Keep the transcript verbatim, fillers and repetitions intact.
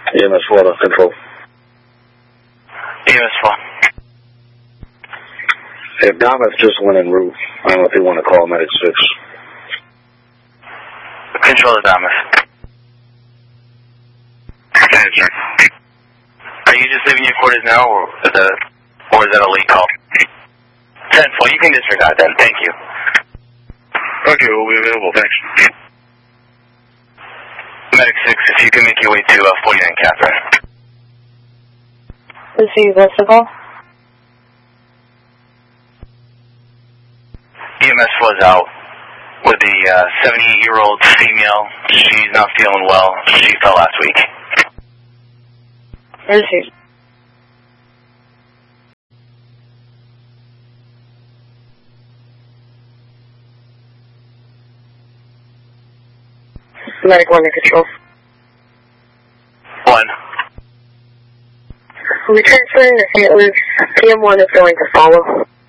E M S four to control. E M S four. If Damas just went en route, I don't know if you want to call Medic six. Control the Damas. Okay, sir. Are you just leaving your quarters now, or is that, or is that a late call? ten four, you can disregard that. Thank you. Okay, we'll be available. Thanks. Medic six, if you can make your way to uh, forty-nine Catherine. This is Listicle. E M S was out with a uh, seventy-eight-year-old female. She's not feeling well. She fell last week. This is. Medic one to control. One. We transferring the Saint Luke's. P M one is going to follow.